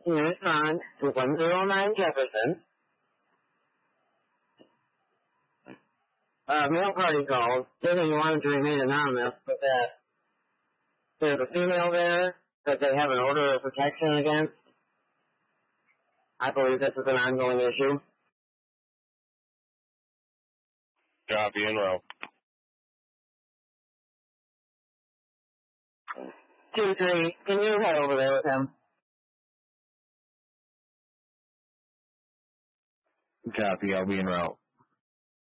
Can you respond to 109 Jefferson? Mail party calls. Said you wanted to remain anonymous, but that there's a female there that they have an order of protection against. I believe this is an ongoing issue. Copy, en route. 2-3, can you head over there with him? Copy, I'll be en route.